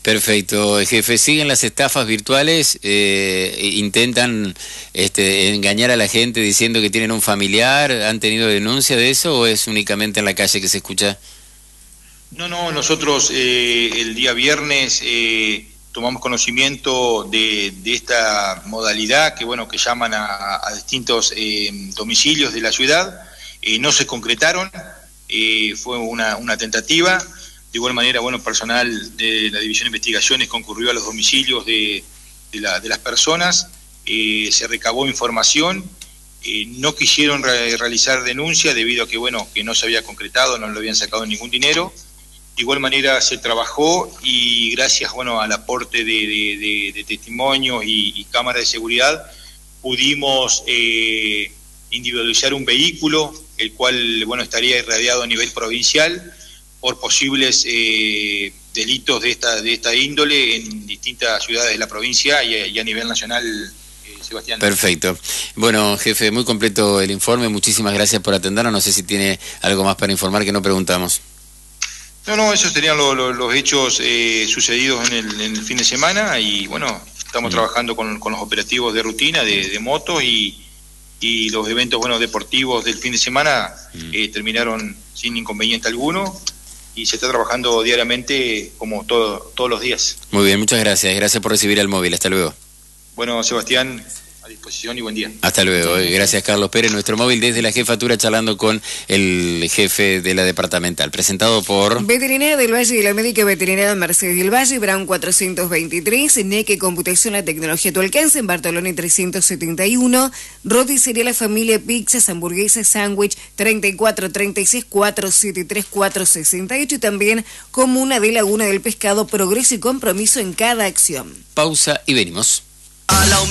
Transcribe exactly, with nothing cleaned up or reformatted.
Perfecto, jefe. ¿Siguen las estafas virtuales? Eh, ¿Intentan este, engañar a la gente diciendo que tienen un familiar? ¿Han tenido denuncia de eso o es únicamente en la calle que se escucha? No, no, nosotros eh, el día viernes eh, tomamos conocimiento de, de esta modalidad que, bueno, que llaman a, a distintos eh, domicilios de la ciudad. Eh, no se concretaron, eh, fue una, una tentativa. De igual manera, bueno, personal de la División de Investigaciones concurrió a los domicilios de, de, la, de las personas, eh, se recabó información, eh, no quisieron re realizar denuncia debido a que, bueno, que no se había concretado, no le habían sacado ningún dinero. De igual manera se trabajó y gracias, bueno, al aporte de, de, de, de testimonios y, y cámaras de seguridad pudimos eh, individualizar un vehículo, el cual, bueno, estaría irradiado a nivel provincial por posibles eh, delitos de esta de esta índole en distintas ciudades de la provincia y a, y a nivel nacional, eh, Sebastián. Perfecto. Bueno, jefe, muy completo el informe, muchísimas gracias por atendernos. No sé si tiene algo más para informar que no preguntamos. No, no, esos serían lo, lo, los hechos eh, sucedidos en el, en el fin de semana y, bueno, estamos mm. trabajando con, con los operativos de rutina de, de motos y, y los eventos, bueno, deportivos del fin de semana mm. eh, terminaron sin inconveniente alguno. Y se está trabajando diariamente como todo, todos los días. Muy bien, muchas gracias. Gracias por recibir al móvil. Hasta luego. Bueno, Sebastián, a disposición y buen día. Hasta luego. Gracias, Carlos Pérez. Nuestro móvil desde la jefatura charlando con el jefe de la departamental. Presentado por... Veterinaria del Valle y la médica veterinaria Mercedes del Valle, Brown cuatrocientos veintitrés, N E C Computación, la tecnología a tu alcance, en Bartoloni trescientos setenta y uno, Roticería La Familia, pizzas, hamburguesas, sándwich, treinta y cuatro treinta y seis cuatrocientos setenta y tres cuatrocientos sesenta y ocho y también Comuna de Laguna del Pescado, progreso y compromiso en cada acción. Pausa y venimos.